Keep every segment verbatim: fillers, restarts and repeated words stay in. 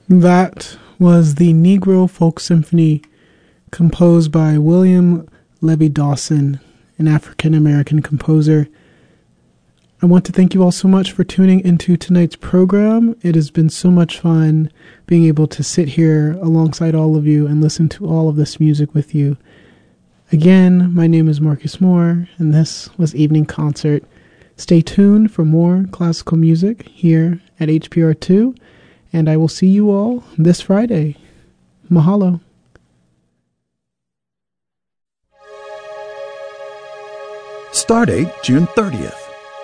That was the Negro Folk Symphony, composed by William Levy Dawson, an African-American composer. I want to thank you all so much for tuning into tonight's program. It has been so much fun being able to sit here alongside all of you and listen to all of this music with you. Again, my name is Marcus Moore, and this was Evening Concert. Stay tuned for more classical music here at H P R two, and I will see you all this Friday. Mahalo. Stardate June thirtieth.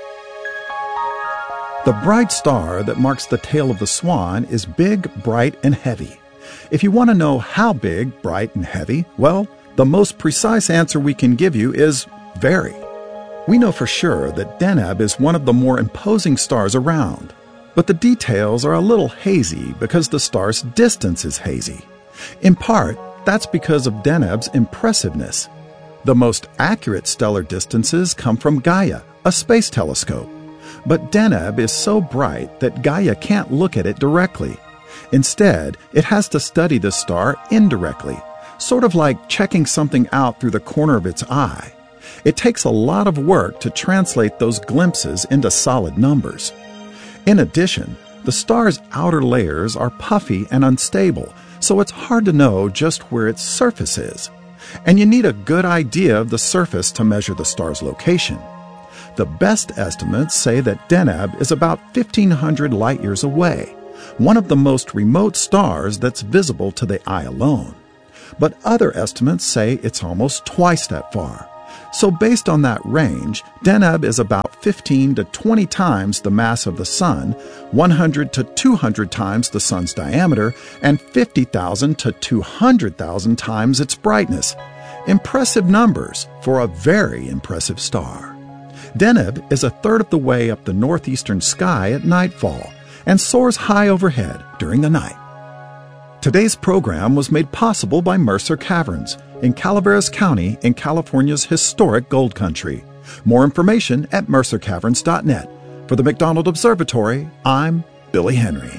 The bright star that marks the tail of the swan is big, bright, and heavy. If you want to know how big, bright, and heavy, well, the most precise answer we can give you is very. We know for sure that Deneb is one of the more imposing stars around, but the details are a little hazy because the star's distance is hazy. In part, that's because of Deneb's impressiveness. The most accurate stellar distances come from Gaia, a space telescope. But Deneb is so bright that Gaia can't look at it directly. Instead, it has to study the star indirectly, sort of like checking something out through the corner of its eye. It takes a lot of work to translate those glimpses into solid numbers. In addition, the star's outer layers are puffy and unstable, so it's hard to know just where its surface is. And you need a good idea of the surface to measure the star's location. The best estimates say that Deneb is about fifteen hundred light-years away, one of the most remote stars that's visible to the eye alone. But other estimates say it's almost twice that far. So based on that range, Deneb is about fifteen to twenty times the mass of the Sun, one hundred to two hundred times the Sun's diameter, and fifty thousand to two hundred thousand times its brightness. Impressive numbers for a very impressive star. Deneb is a third of the way up the northeastern sky at nightfall and soars high overhead during the night. Today's program was made possible by Mercer Caverns in Calaveras County in California's historic Gold Country. More information at mercer caverns dot net. For the McDonald Observatory, I'm Billy Henry.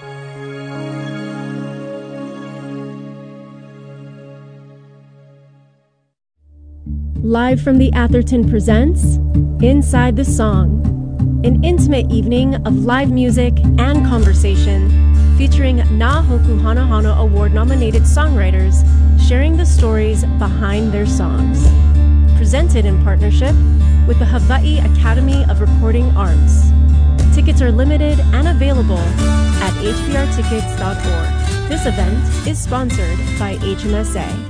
Live from the Atherton presents Inside the Song, an intimate evening of live music and conversation featuring Na Hoku Hana Hana Award-nominated songwriters sharing the stories behind their songs. Presented in partnership with the Hawaii Academy of Recording Arts. Tickets are limited and available at h p r tickets dot org. This event is sponsored by H M S A.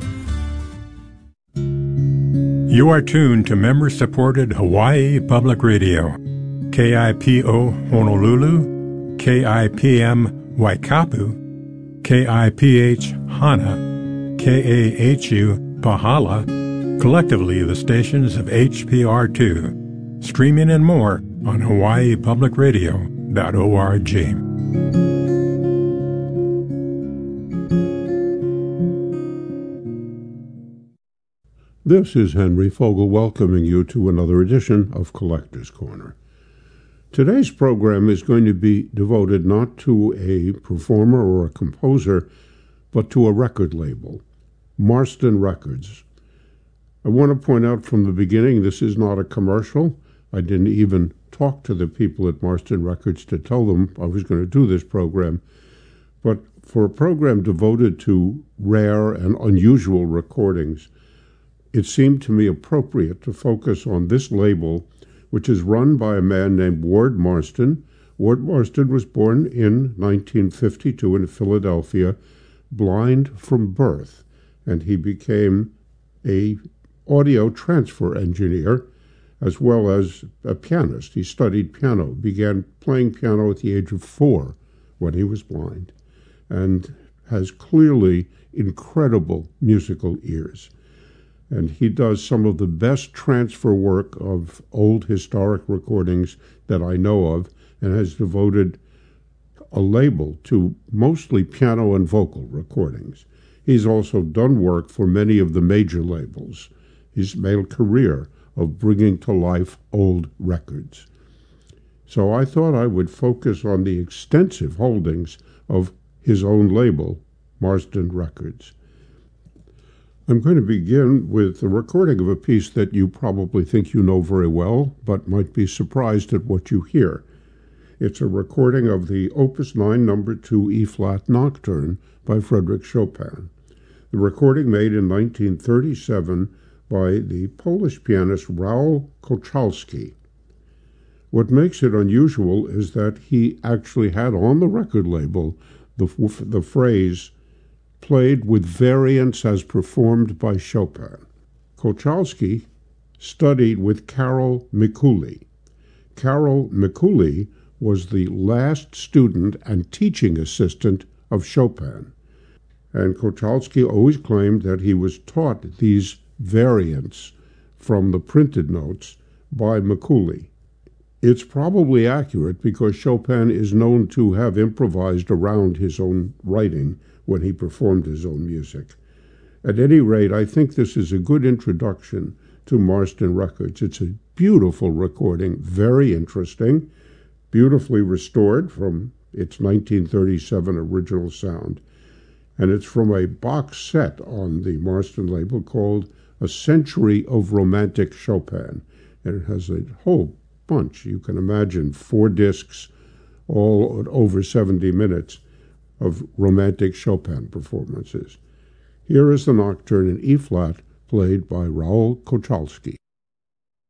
You are tuned to member-supported Hawaii Public Radio, K I P O Honolulu, K I P M Waikapu, K I P H Hana, K A H U Pahala, collectively the stations of H P R two, streaming and more on hawaii public radio dot org. This is Henry Fogel welcoming you to another edition of Collector's Corner. Today's program is going to be devoted not to a performer or a composer, but to a record label, Marston Records. I want to point out from the beginning, this is not a commercial. I didn't even talk to the people at Marston Records to tell them I was going to do this program. But for a program devoted to rare and unusual recordings, it seemed to me appropriate to focus on this label, which is run by a man named Ward Marston. Ward Marston was born in nineteen fifty-two in Philadelphia, blind from birth, and he became a audio transfer engineer as well as a pianist. He studied piano, began playing piano at the age of four when he was blind, and has clearly incredible musical ears. And he does some of the best transfer work of old historic recordings that I know of, and has devoted a label to mostly piano and vocal recordings. He's also done work for many of the major labels. He's made a career of bringing to life old records. So I thought I would focus on the extensive holdings of his own label, Marsden Records. I'm going to begin with a recording of a piece that you probably think you know very well, but might be surprised at what you hear. It's a recording of the Opus nine Number two E-flat Nocturne by Frédéric Chopin. The recording made in nineteen thirty-seven by the Polish pianist Raoul Kochalski. What makes it unusual is that he actually had on the record label the, the phrase, "played with variants as performed by Chopin." Kochalski studied with Karol Mikuli. Karol Mikuli was the last student and teaching assistant of Chopin, and Kochalski always claimed that he was taught these variants from the printed notes by Mikuli. It's probably accurate because Chopin is known to have improvised around his own writing when he performed his own music. At any rate, I think this is a good introduction to Marsden Records. It's a beautiful recording, very interesting, beautifully restored from its nineteen thirty-seven original sound. And it's from a box set on the Marsden label called A Century of Romantic Chopin. And it has a whole bunch. You can imagine four discs, all over seventy minutes of romantic Chopin performances. Here is the Nocturne in E-flat, played by Raoul Kochalski.